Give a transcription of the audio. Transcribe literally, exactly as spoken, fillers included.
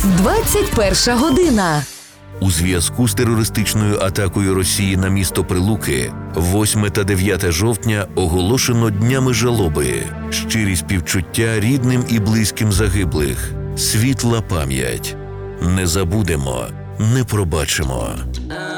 двадцять перша година. У зв'язку з терористичною атакою Росії на місто Прилуки восьме та дев'яте жовтня оголошено днями жалоби. Щирі співчуття рідним і близьким загиблих. Світла пам'ять. Не забудемо, не пробачимо.